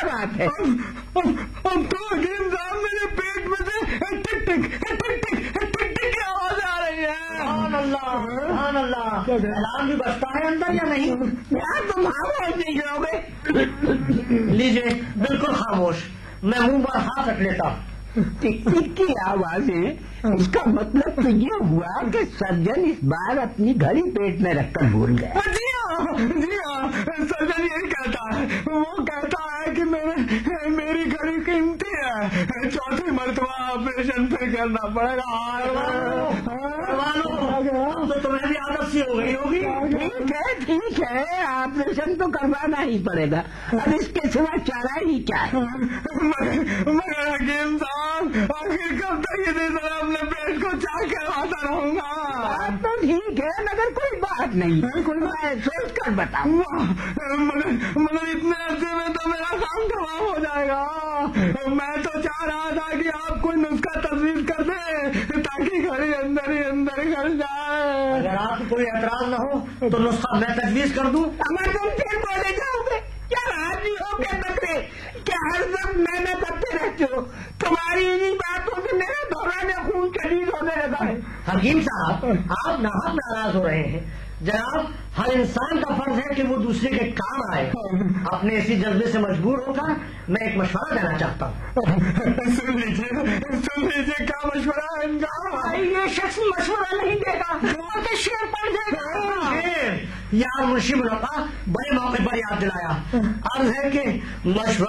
کیا بات ہے؟ اب تو حکیم صاحب میرے پیٹ میں سے ٹک ٹک ٹک ٹک ٹک ٹک کی آواز آ رہی ہے. سبحان اللہ سبحان اللہ. الارم بھی بجتا ہے اندر یا نہیں؟ یار تم خاموش نہیں کرو گے؟ لیجیے بالکل خاموش. میں منہ پر ہاتھ رکھ لیتا ہوں. ٹک ٹک کی آوازیں، اس کا مطلب تو یہ ہوا کہ سرجن اس بار اپنی گھڑی پیٹ میں رکھ کر بھول گیا. جی ہاں سرجن یہی کہتا ہے. وہ کہتا ہے کہ میری گھڑی قیمتی ہے، چوتھی مرتبہ آپریشن پھر کرنا پڑے گا. تو تمہیں بھی عادت سی ہو گئی ہوگی. ٹھیک ہے آپریشن تو کروانا ہی پڑے گا. اب اس کے سوا چارہ ہی کیا ہے؟ مگر حکیم صاحب آخر کب تک یہ طرح اپنے پیٹ کو چاک کرواتا رہوں گا؟ بات تو ٹھیک ہے مگر کوئی بات نہیں ہے، کوئی میں سوچ کر بتاؤں. مگر اتنے عرصے میں تو میرا کام تمام ہو جائے گا. میں تو چاہ رہا تھا کہ آپ کوئی نسخہ تجویز کر دیں تاکہ گھڑی اندر ہی اندر گھر جائے. اگر آپ کو کوئی اعتراض نہ ہو تو نسخہ میں تجویز کر دوں. اگر تم پھر بولے جاؤ گے کیا راضی ہو کے بکرے؟ کیا ہر وقت میں کرتے رہتے ہو؟ تمہاری انہیں باتوں سے میرا دوران خون شدید ہونے لگا ہے. حکیم صاحب آپ ناحق ناراض ہو رہے ہیں. جناب ہر انسان کا فرض ہے کہ وہ دوسرے کے کام آئے. اپنے اسی جذبے سے مجبور ہو کر میں ایک مشورہ دینا چاہتا ہوں. سن لیجیے کیا مشورہ ہے ان کا؟ یہ شخص مشورہ نہیں دے گا، وہ تو شیر پڑ جائے گا. یار منشی ملوکا بڑے موقع پر یاد دلایا. عرض ہے کہ مشورہ